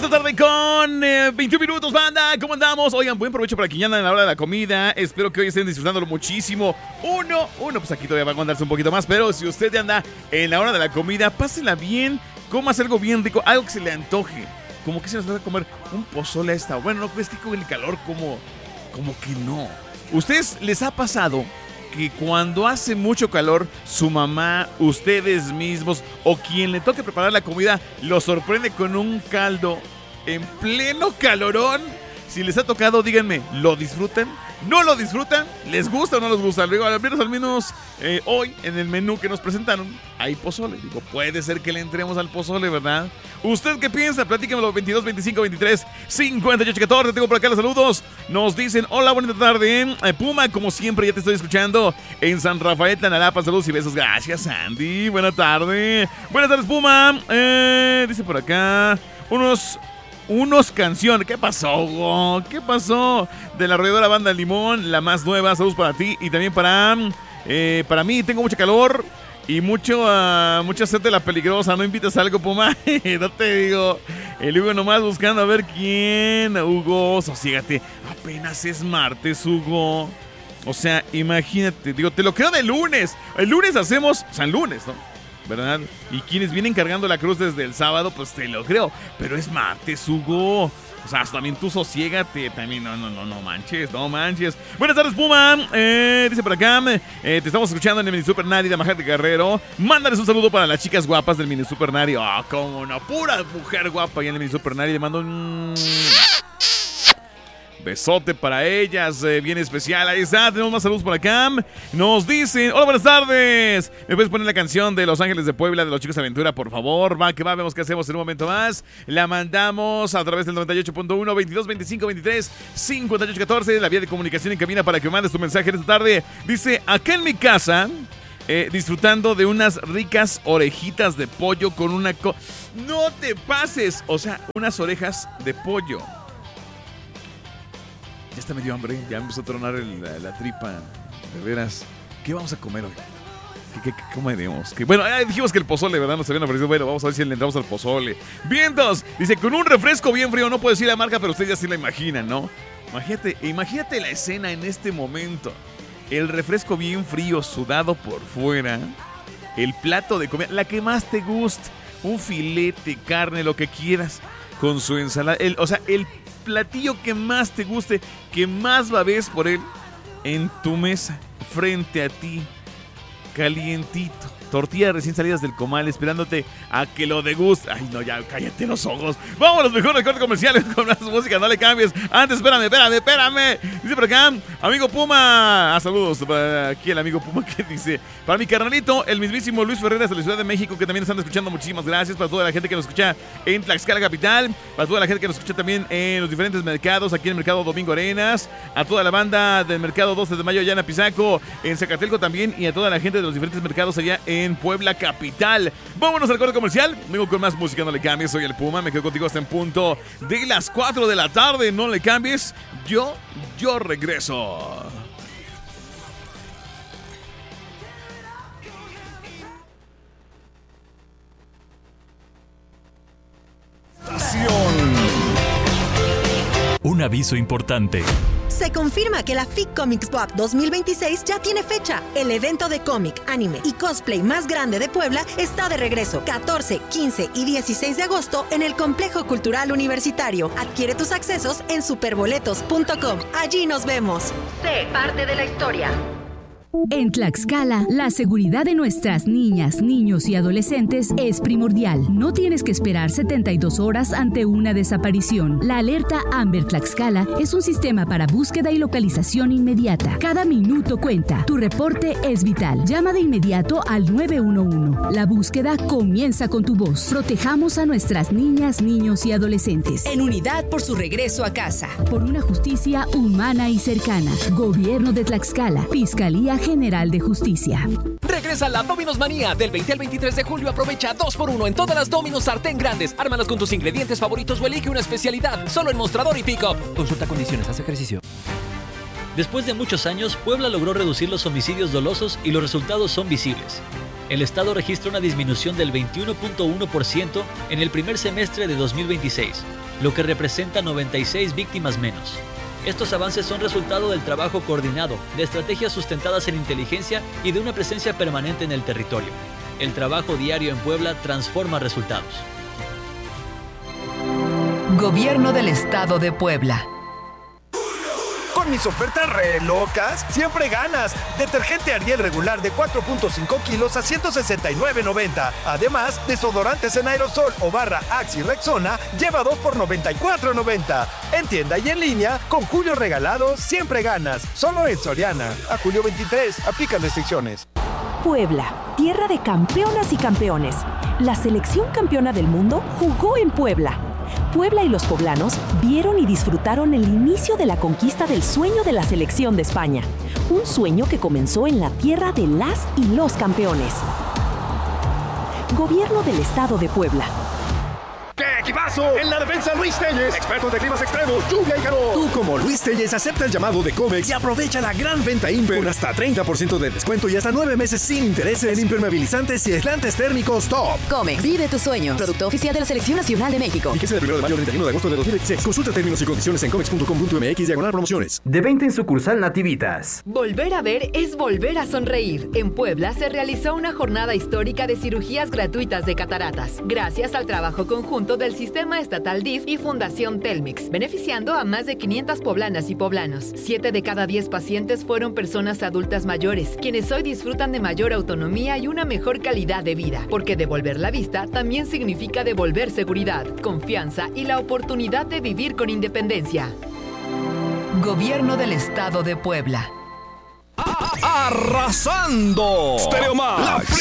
2 de la tarde con 21 minutos, banda. ¿Cómo andamos? Oigan, buen provecho para quien anda en la hora de la comida. Espero que hoy estén disfrutándolo muchísimo. Uno, pues aquí todavía va a aguantarse un poquito más. Pero si usted ya anda en la hora de la comida, pásela bien. Comas algo bien rico, algo que se le antoje. Como que se nos va a comer un pozole a esta. Bueno, no, es que con el calor como que no. ¿Ustedes les ha pasado que cuando hace mucho calor, su mamá, ustedes mismos o quien le toque preparar la comida lo sorprende con un caldo en pleno calorón? Si les ha tocado, díganme, ¿lo disfrutan? ¿No lo disfrutan? ¿Les gusta o no les gusta? Luego, al menos hoy en el menú que nos presentaron hay pozole. Digo, puede ser que le entremos al pozole, ¿verdad? ¿Usted qué piensa? Platíquenmelo. 22 25 23 58 14. Tengo por acá los saludos. Nos dicen, hola, buena tarde. Puma, como siempre, ya te estoy escuchando en San Rafael, Tanalapa. Saludos y besos. Gracias, Andy. Buena tarde. Buenas tardes, Puma. Dice por acá, unos canciones. ¿Qué pasó, Hugo? ¿Qué pasó? De la arrolladora Banda Limón, la más nueva. Saludos para ti y también para mí. Tengo mucho calor y mucha sed de la peligrosa. ¿No invitas algo, Puma? No te digo. El Hugo nomás buscando a ver quién. Hugo, sosiégate. Apenas es martes, Hugo. O sea, imagínate. Digo, te lo creo de lunes. El lunes hacemos San Lunes, ¿no? ¿Verdad? Y quienes vienen cargando la cruz desde el sábado, pues te lo creo. Pero es martes, Hugo. O sea, también tú sosiégate. También no manches. Buenas tardes, Puma. Dice por acá, te estamos escuchando en el Mini Super Nari de Majate Guerrero. Mándales un saludo para las chicas guapas del Mini Super Nari. Cómo no, pura mujer guapa ahí en el Mini Super Nari. Le mando un besote para ellas, bien especial. Ahí está, tenemos más saludos por acá. Nos dicen, hola, buenas tardes. ¿Me puedes poner la canción de Los Ángeles de Puebla de los Chicos de Aventura, por favor? Va, que va, vemos qué hacemos en un momento más. La mandamos a través del 98.1 22 25 23 58 14, la vía de comunicación en cabina para que mandes tu mensaje esta tarde. Dice, acá en mi casa, disfrutando de unas ricas orejitas de pollo con una... ¡No te pases! O sea, unas orejas de pollo. Ya está medio hambre, ya empezó a tronar la tripa. De veras, ¿qué vamos a comer hoy? ¿Qué comeremos? Bueno, dijimos que el pozole, ¿verdad? Nos habían ofrecido. Bueno, vamos a ver si le entramos al pozole. Vientos, dice, con un refresco bien frío. No puedo decir la marca, pero ustedes ya sí la imaginan, ¿no? Imagínate la escena en este momento. El refresco bien frío, sudado por fuera. El plato de comida, la que más te guste. Un filete, carne, lo que quieras. Con su ensalada. El platillo que más te guste, que más babes por él, en tu mesa, frente a ti, calientito, tortillas recién salidas del comal, esperándote a que lo degustes. Ay, no, ya, cállate los ojos. Vámonos mejor al corte comercial con más música, no le cambies. Antes, espérame. Dice por acá, amigo Puma. Saludos para aquí el amigo Puma que dice, para mi carnalito, el mismísimo Luis Ferreras de la Ciudad de México, que también están escuchando. Muchísimas gracias. Para toda la gente que nos escucha en Tlaxcala Capital, para toda la gente que nos escucha también en los diferentes mercados, aquí en el Mercado Domingo Arenas, a toda la banda del Mercado 12 de Mayo allá en Apizaco, en Zacatelco también, y a toda la gente de los diferentes mercados allá en Puebla Capital. Vámonos al corte comercial. Vengo con más música, no le cambies. Soy el Puma, me quedo contigo hasta en punto de las 4 de la tarde. No le cambies. Yo regreso. Un aviso importante. Se confirma que la FIC Comics Pop 2026 ya tiene fecha. El evento de cómic, anime y cosplay más grande de Puebla está de regreso. 14, 15 y 16 de agosto en el Complejo Cultural Universitario. Adquiere tus accesos en superboletos.com. Allí nos vemos. Sé parte de la historia. En Tlaxcala, la seguridad de nuestras niñas, niños y adolescentes es primordial. No tienes que esperar 72 horas ante una desaparición. La alerta Amber Tlaxcala es un sistema para búsqueda y localización inmediata. Cada minuto cuenta. Tu reporte es vital. Llama de inmediato al 911. La búsqueda comienza con tu voz. Protejamos a nuestras niñas, niños y adolescentes. En unidad por su regreso a casa. Por una justicia humana y cercana. Gobierno de Tlaxcala. Fiscalía General de Justicia. Regresa la Domino's Manía. Del 20 al 23 de julio aprovecha 2x1 en todas las Domino's sartén grandes. Ármalas con tus ingredientes favoritos o elige una especialidad. Solo en Mostrador y Pick-up. Consulta condiciones, haz ejercicio. Después de muchos años, Puebla logró reducir los homicidios dolosos y los resultados son visibles. El estado registra una disminución del 21.1% en el primer semestre de 2026, lo que representa 96 víctimas menos. Estos avances son resultado del trabajo coordinado, de estrategias sustentadas en inteligencia y de una presencia permanente en el territorio. El trabajo diario en Puebla transforma resultados. Gobierno del Estado de Puebla. Con mis ofertas re locas, siempre ganas. Detergente Ariel regular de 4.5 kilos a $169.90. Además, desodorantes en aerosol o barra Axe y Rexona, lleva 2 por $94.90. En tienda y en línea, con Julio regalado, siempre ganas. Solo en Soriana. A julio 23, aplican restricciones. Puebla, tierra de campeonas y campeones. La selección campeona del mundo jugó en Puebla. Puebla y los poblanos vieron y disfrutaron el inicio de la conquista del sueño de la selección de España. Un sueño que comenzó en la tierra de las y los campeones. Gobierno del Estado de Puebla. ¡Qué equipazo! En la defensa, Luis Telles, expertos de climas extremos, lluvia y calor. Tú, como Luis Telles, acepta el llamado de Comex y aprovecha la gran venta Imper con hasta 30% de descuento y hasta 9 meses sin intereses en impermeabilizantes y aislantes térmicos top. Comex, vive tus sueños. Producto oficial de la Selección Nacional de México. Fíjese del 1 de mayo al 31 de agosto de 2016. Consulta términos y condiciones en comex.com.mx/promociones. De 20 en sucursal Nativitas. Volver a ver es volver a sonreír. En Puebla se realizó una jornada histórica de cirugías gratuitas de cataratas, gracias al trabajo conjunto del Sistema Estatal DIF y Fundación Telmex, beneficiando a más de 500 poblanas y poblanos. 7 de cada 10 pacientes fueron personas adultas mayores, quienes hoy disfrutan de mayor autonomía y una mejor calidad de vida, porque devolver la vista también significa devolver seguridad, confianza y la oportunidad de vivir con independencia. Gobierno del Estado de Puebla. ¡Arrasando! Stereo Max.